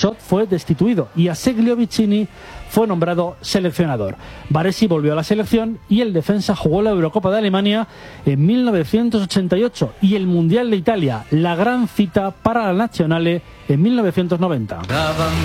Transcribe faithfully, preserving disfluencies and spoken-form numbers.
Schott fue destituido y Azeglio Vicini fue nombrado seleccionador. Baresi volvió a la selección y el defensa jugó la Eurocopa de Alemania en mil novecientos ochenta y ocho y el Mundial de Italia, la gran cita para la Nazionale en mil novecientos noventa.